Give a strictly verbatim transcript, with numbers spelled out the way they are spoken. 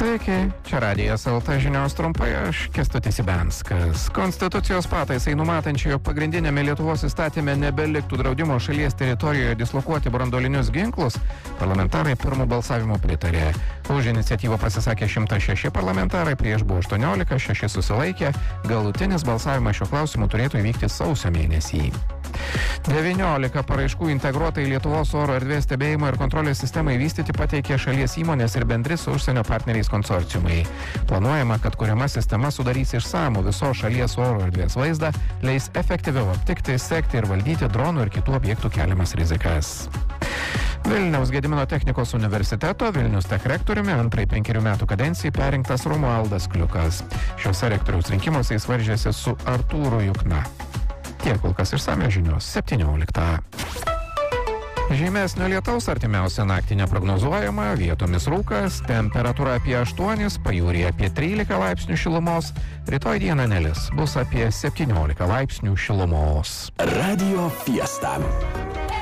Sveiki, čia Radijas L T žinios trumpai, aš Kęstutis Ibenskas. Konstitucijos pataisai numatančiojo pagrindinėme Lietuvos įstatyme nebeliktų draudimo šalies teritorijoje dislokuoti branduolinius ginklus, parlamentarai pirmų balsavimų pritarė. Už iniciatyvą pasisakė šimtas šeši parlamentarai, prieš buvo aštuoniolika, šeši susilaikė. Galutinis balsavimas šiuo klausimu turėtų įvykti sausio mėnesį. devyniolika paraiškų integruotai Lietuvos oro erdvės stebėjimo ir kontrolės sistemai vystyti pateikė šalies įmonės ir bendri su užsienio partneriais konsorciumai. Planuojama, kad kuriama sistema sudarys išsamų visos šalies oro erdvės vaizdą, leis efektyviau aptikti, sekti ir valdyti dronų ir kitų objektų keliamas rizikas. Vilniaus Gedimino technikos universiteto Vilnius Tech rektoriumi antrai penkerių metų kadencijai perrinktas Romualdas Kliukas. Šiuose rektoriaus rinkimuose jis varžėsi su Artūru Jukna. Tiek kol kas išsamios žinios septynioliktą. Žymesnio lietaus artimiausią naktį neprognozuojama, vietomis rūkas, temperatūra apie aštuonis, pajūryje apie trylika laipsnių šilumos, rytoj dieną nelis, bus apie septyniolika laipsnių šilumos. Radio Fiesta.